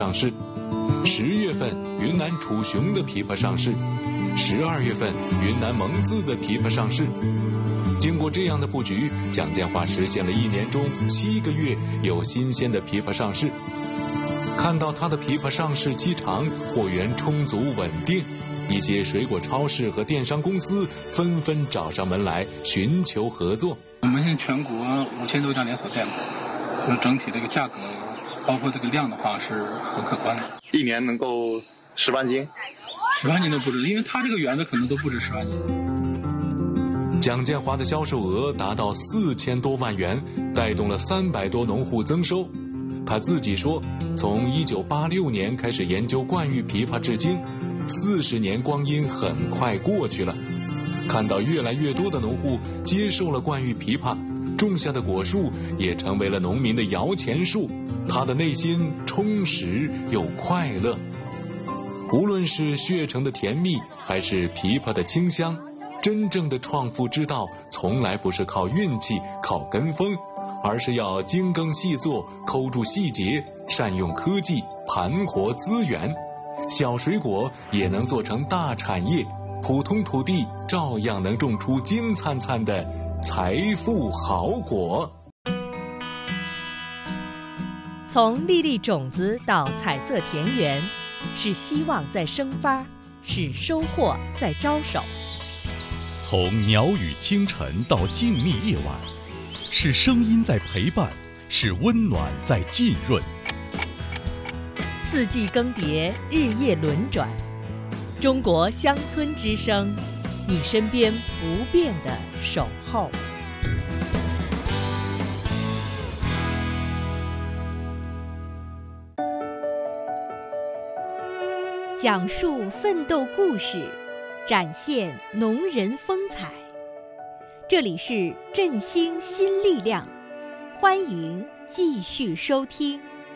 上市，10月份云南楚雄的枇杷上市，12月份云南蒙自的枇杷上市。经过这样的布局，蒋建华实现了1年中7个月有新鲜的枇杷上市。看到他的枇杷上市期长，货源充足稳定，一些水果超市和电商公司纷纷找上门来寻求合作。 我们现在全国5000多家连锁店，就是整体这个价格，包括这个量的话是很可观的。 1年能够10万斤 ，10万斤都不止，因为他这个园子可能都不止10万斤。 蒋建华的销售额达到4000多万元，带动了300多农户增收。他自己说，从1986年开始研究冠玉枇杷至今，40年光阴很快过去了。看到越来越多的农户接受了冠玉枇杷，种下的果树也成为了农民的摇钱树，他的内心充实又快乐。无论是血橙的甜蜜，还是枇杷的清香，真正的创富之道从来不是靠运气、靠跟风，而是要精耕细作，抠住细节，善用科技，盘活资源。小水果也能做成大产业，普通土地照样能种出金灿灿的财富好果。 从粒粒种子到彩色田园，是希望在生发，是收获在招手。 从鸟语清晨到静谧夜晚，是声音在陪伴，是温暖在浸润。 四季更迭，日夜轮转，中国乡村之声，你身边不变的守候。 讲述奋斗故事，展现农人风采。这里是振兴新力量，欢迎继续收听。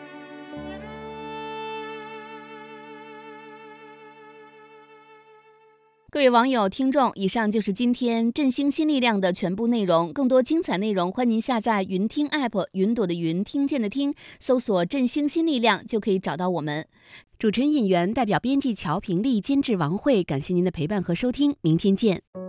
各位网友、听众，以上就是今天振兴新力量的全部内容。更多精彩内容，欢迎您下载云听 App， 云朵的云，听见的听，搜索振兴新力量就可以找到我们。主持人尹媛代表编辑乔平丽，监制王慧，感谢您的陪伴和收听，明天见。